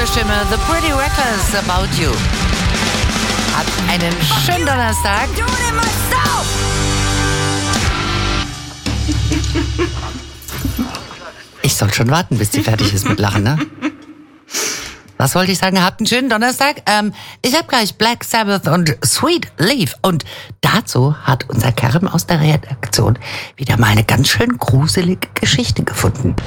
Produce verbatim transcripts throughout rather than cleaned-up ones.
Stimme, The Pretty Reckless, About You. Habt einen schönen Donnerstag. Ich soll schon warten, bis sie fertig ist mit Lachen, ne? Was wollte ich sagen? Habt einen schönen Donnerstag. Ähm, ich habe gleich Black Sabbath und Sweet Leaf. Und dazu hat unser Kerem aus der Redaktion wieder mal eine ganz schön gruselige Geschichte gefunden.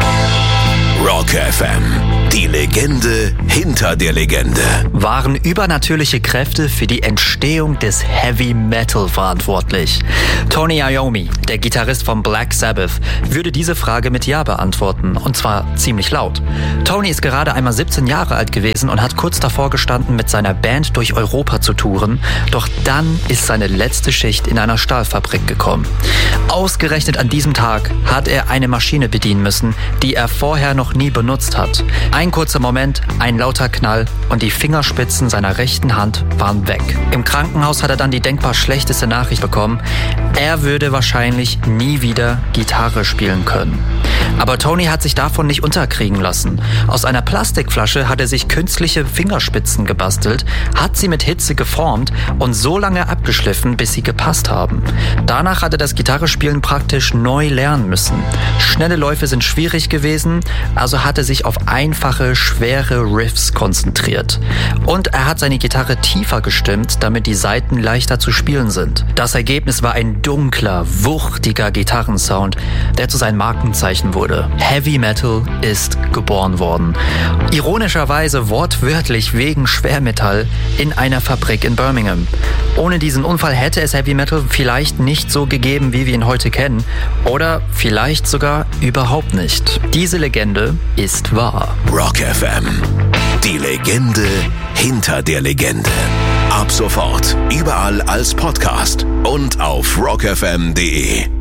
Rock F M, die Legende hinter der Legende. Waren übernatürliche Kräfte für die Entstehung des Heavy Metal verantwortlich? Tony Iommi, der Gitarrist von Black Sabbath, würde diese Frage mit Ja beantworten, und zwar ziemlich laut. Tony ist gerade einmal siebzehn Jahre alt gewesen und hat kurz davor gestanden, mit seiner Band durch Europa zu touren, doch dann ist seine letzte Schicht in einer Stahlfabrik gekommen. Ausgerechnet an diesem Tag hat er eine Maschine bedienen müssen, die er vorher noch nie benutzt hat. Ein kurzer Moment, ein lauter Knall und die Fingerspitzen seiner rechten Hand waren weg. Im Krankenhaus hat er dann die denkbar schlechteste Nachricht bekommen: Er würde wahrscheinlich nie wieder Gitarre spielen können. Aber Tony hat sich davon nicht unterkriegen lassen. Aus einer Plastikflasche hat er sich künstliche Fingerspitzen gebastelt, hat sie mit Hitze geformt und so lange abgeschliffen, bis sie gepasst haben. Danach hat er das Gitarrespielen praktisch neu lernen müssen. Schnelle Läufe sind schwierig gewesen, also hat er sich auf einfache, schwere Riffs konzentriert. Und er hat seine Gitarre tiefer gestimmt, damit die Saiten leichter zu spielen sind. Das Ergebnis war ein dunkler, wuchtiger Gitarrensound, der zu seinem Markenzeichen wurde. Heavy Metal ist geboren worden. Ironischerweise wortwörtlich wegen Schwermetall in einer Fabrik in Birmingham. Ohne diesen Unfall hätte es Heavy Metal vielleicht nicht so gegeben, wie wir ihn heute kennen. Oder vielleicht sogar überhaupt nicht. Diese Legende ist wahr. Rock F M, die Legende hinter der Legende. Ab sofort überall als Podcast und auf rock f m punkt d e.